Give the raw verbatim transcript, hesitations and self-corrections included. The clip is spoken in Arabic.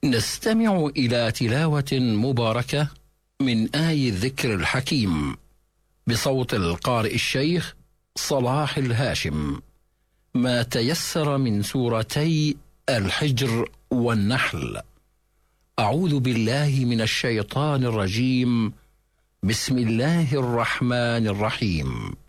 نستمع إلى تلاوة مباركة من آي الذكر الحكيم بصوت القارئ الشيخ صلاح الهاشم، ما تيسر من سورتي الحجر والنحل. أعوذ بالله من الشيطان الرجيم. بسم الله الرحمن الرحيم.